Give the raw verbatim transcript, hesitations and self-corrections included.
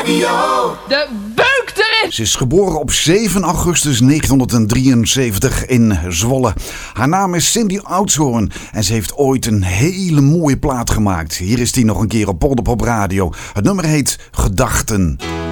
De beuk erin! Ze is geboren op zeven augustus negentien drieënzeventig in Zwolle. Haar naam is Cindy Oudshoorn en ze heeft ooit een hele mooie plaat gemaakt. Hier is die nog een keer op Polderpop Radio. Het nummer heet Gedachten.